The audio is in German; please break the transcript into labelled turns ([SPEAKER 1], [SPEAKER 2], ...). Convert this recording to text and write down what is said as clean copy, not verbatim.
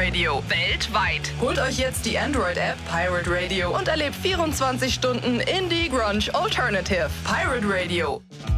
[SPEAKER 1] Radio weltweit. Holt euch jetzt die Android-App Pirate Radio und erlebt 24 Stunden Indie Grunge Alternative. Pirate Radio.